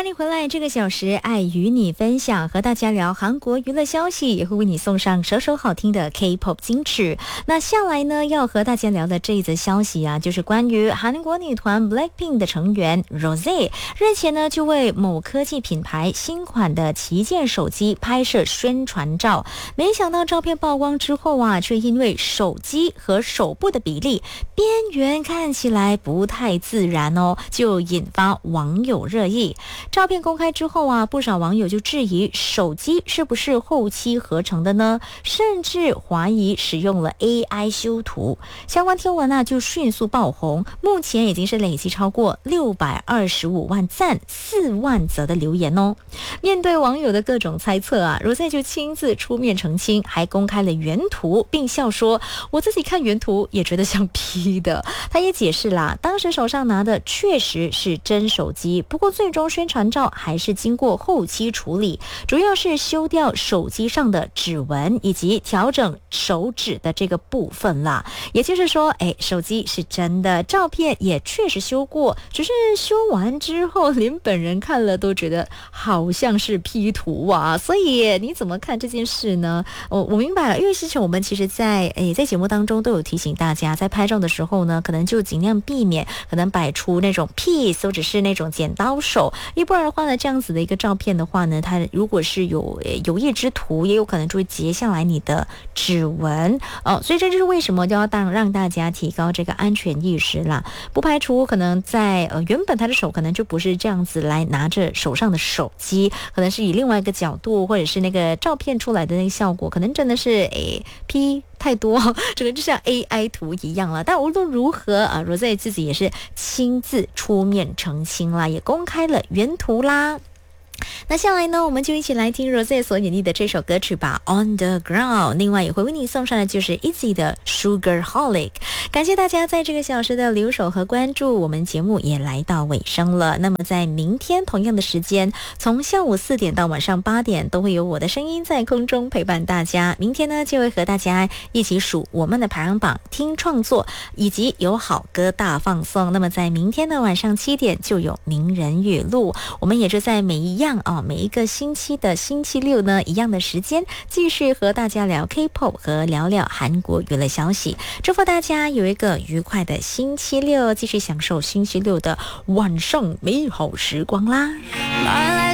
欢迎回来，这个小时爱与你分享，和大家聊韩国娱乐消息，也会为你送上首首好听的 K-pop 金曲。那下来呢，要和大家聊的这一则消息啊，就是关于韩国女团 BLACKPINK 的成员 Rosé 日前呢就为某科技品牌新款的旗舰手机拍摄宣传照，没想到照片曝光之后啊，却因为手机和手部的比例边缘看起来不太自然哦，就引发网友热议。照片公开之后啊，不少网友就质疑手机是不是后期合成的呢？甚至怀疑使用了 AI 修图。相关贴文就迅速爆红，目前已经是累计超过625万赞，4万则的留言哦。面对网友的各种猜测啊，Rosé就亲自出面澄清，还公开了原图，并笑说：“我自己看原图也觉得像 P 的。”他也解释啦，当时手上拿的确实是真手机，不过最终宣传照还是经过后期处理，主要是修掉手机上的指纹以及调整手指的这个部分啦。也就是说，手机是真的，照片也确实修过，只是修完之后连本人看了都觉得好像是 P 图啊。所以你怎么看这件事呢？我明白了，因为之前我们其实在节目当中都有提醒大家，在拍照的时候呢，可能就尽量避免可能摆出那种 peace 或者是那种剪刀手，不然的话呢，这样子的一个照片的话呢，它如果是有意之徒，也有可能就会截下来你的指纹所以这就是为什么要让大家提高这个安全意识啦。不排除可能在原本他的手可能就不是这样子来拿着手上的手机，可能是以另外一个角度，或者是那个照片出来的那个效果，可能真的是P太多，这个就像 AI 图一样了。但无论如何Rosé 自己也是亲自出面澄清啦，也公开了原图啦。那下来呢，我们就一起来听 Rosé 所演绎的这首歌曲吧， On the Ground。 另外也会为你送上的就是 ITZY 的 Sugarholic。 感谢大家在这个小时的留守和关注，我们节目也来到尾声了。那么在明天同样的时间，从下午4点到晚上8点，都会有我的声音在空中陪伴大家。明天呢，就会和大家一起数我们的排行榜，听创作，以及有好歌大放送。那么在明天的晚上7点就有名人语录，我们也是在每一个星期的星期六呢，一样的时间，继续和大家聊 K-pop 和聊聊韩国娱乐消息。祝福大家有一个愉快的星期六，继续享受星期六的晚上美好时光啦。